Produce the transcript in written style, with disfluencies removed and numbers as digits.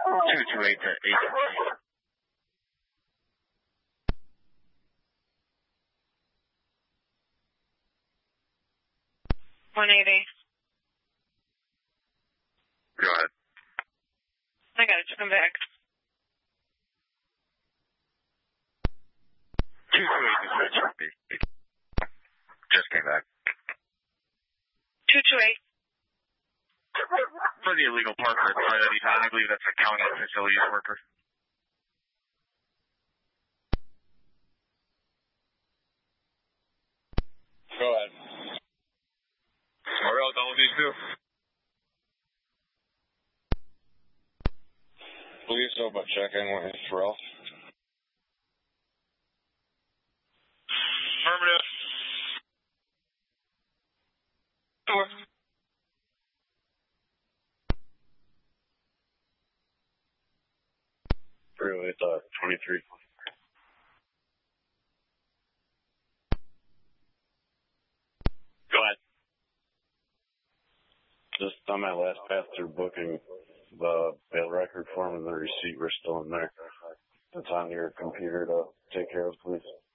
228 to 8. 180. Go ahead. I got it. Come back. 228 to 8. Just came back. 228. For the illegal parker inside any time, I believe that's a county facilities worker. Go ahead. Where else done with these two? Believe so, but check in with Terrell. Affirmative. Sure. Really, 23. Go ahead. Just on my last pass through booking, the bail record form and the receipt were still in there. It's on your computer to take care of, please.